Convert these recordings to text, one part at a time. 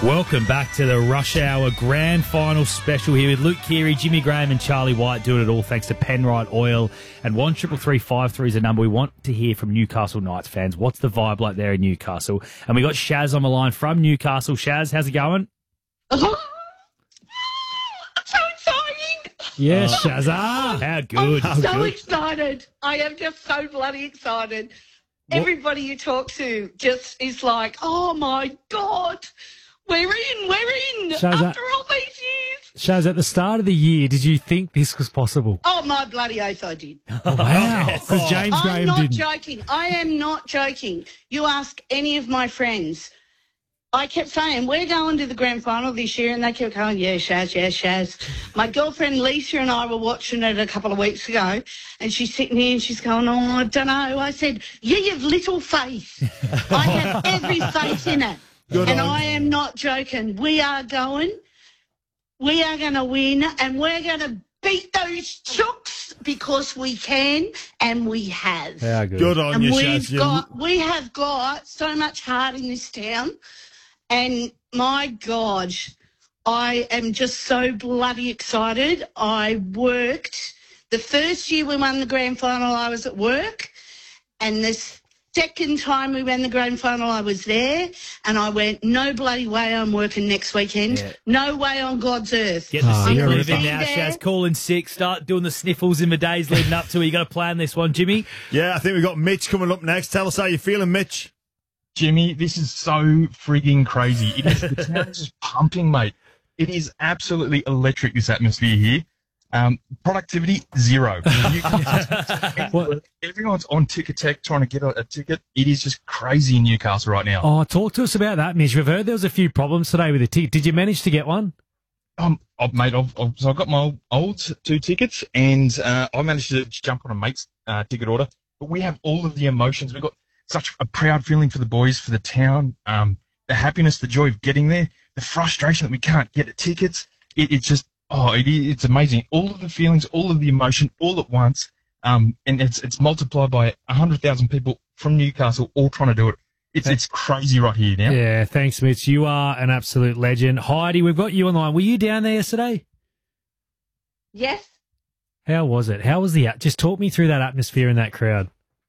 Welcome back to the Rush Hour Grand Final Special here with Luke Keary, Jimmy Graham and Charlie White doing it all thanks to Penrite Oil. And 133353 is a number we want to hear from Newcastle Knights fans. What's the vibe like there in Newcastle? And we got Shaz on the line from Newcastle. Shaz, how's it going? So exciting! Yes, Shazza. How good. I'm so excited. I am just so bloody excited. Everybody you talk to just is like, oh my God, we're in Shazza, after all these years. Shaz, at the start of the year, did you think this was possible? Oh, my bloody oath, I did. Oh, wow. Because James Graham I'm not didn't. joking. I am not joking. You ask any of my friends. I kept saying, we're going to the grand final this year, and they kept going, yeah, Shaz. My girlfriend Lisa and I were watching it a couple of weeks ago, and she's sitting here and she's going, oh, I don't know. I said, ye of little faith. I have every faith in it. I am not joking. We are going to win, and we're going to beat those chooks because we can, and we have. How good. Good on And you, Shaz. we have got so much heart in this town. And my God, I am just so bloody excited. I worked. The first year we won the grand final, I was at work. And the second time we won the grand final, I was there. And I went, no bloody way I'm working next weekend. Yeah. No way on God's earth. Get the sick leave in now, there. Shaz. Call in sick. Start doing the sniffles in the days leading up to it. You got to plan this one, Jimmy? Yeah, I think we've got Mitch coming up next. Tell us how you're feeling, Mitch. Jimmy, this is so frigging crazy. The town is just pumping, mate. It is absolutely electric, this atmosphere here. Productivity, zero. Everyone's on Ticketek trying to get a ticket. It is just crazy in Newcastle right now. Oh, talk to us about that, Mitch. We've heard there was a few problems today with the ticket. Did you manage to get one? So I've got my old 2 tickets, and I managed to jump on a mate's ticket order. But we have all of the emotions. We've got such a proud feeling for the boys, for the town, the happiness, the joy of getting there, the frustration that we can't get the tickets. It's amazing. All of the feelings, all of the emotion, all at once, and it's multiplied by 100,000 people from Newcastle all trying to do it. It's crazy right here now. Yeah, thanks, Mitch. You are an absolute legend. Heidi, we've got you on the line. Were you down there yesterday? Yes. How was it? How was just talk me through that atmosphere in that crowd.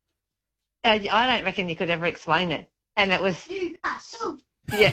I don't reckon you could ever explain it. And it was, yeah.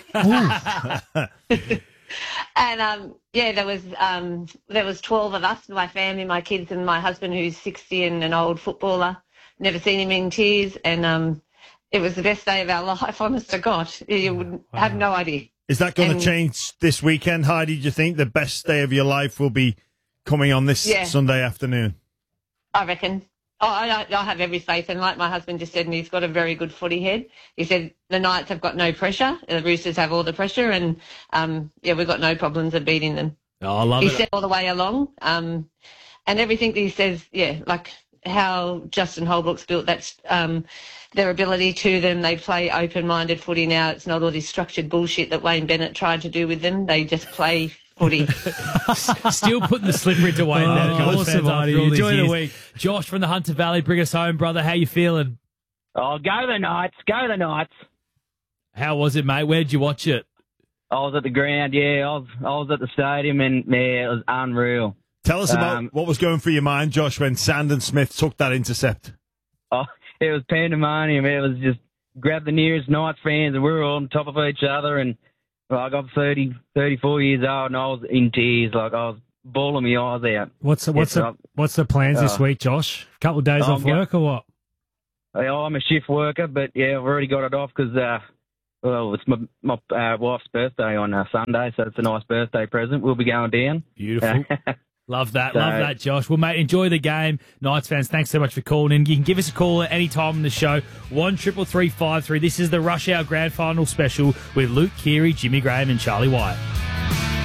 And, there was 12 of us, my family, my kids and my husband who's 60 and an old footballer. Never seen him in tears. And it was the best day of our life, honest to God. You would have no idea. Is that going to change this weekend, Heidi? Do you think the best day of your life will be coming on this Sunday afternoon? I reckon. I have every faith, and like my husband just said, and he's got a very good footy head. He said the Knights have got no pressure, the Roosters have all the pressure, and we've got no problems of beating them. Oh, I love it. He said all the way along, and everything that he says, like how Justin Holbrook's built, that's their ability to them. They play open-minded footy now. It's not all this structured bullshit that Wayne Bennett tried to do with them. They just play footy. Still putting the slipper into Wayne Bennett. awesome, Heidi. Enjoy the week. Josh from the Hunter Valley, bring us home, brother. How you feeling? Oh, go the Knights. Go the Knights. How was it, mate? Where'd you watch it? I was at the ground, yeah. I was at the stadium, and, it was unreal. Tell us about what was going through your mind, Josh, when Sandon Smith took that intercept. Oh, it was pandemonium. It was just grab the nearest Knights fans, and we were all on top of each other, and I got 34 years old, and I was in tears. Like, I was bawling my eyes out. What's the plans this week, Josh? A couple of days off work or what? I'm a shift worker, but, I've already got it off because, it's my wife's birthday on Sunday, so it's a nice birthday present. We'll be going down. Beautiful. Love that, Josh. Well, mate, enjoy the game. Knights fans, thanks so much for calling in. You can give us a call at any time on the show, 133353. This is the Rush Hour Grand Final Special with Luke Keary, Jimmy Graham and Charlie White.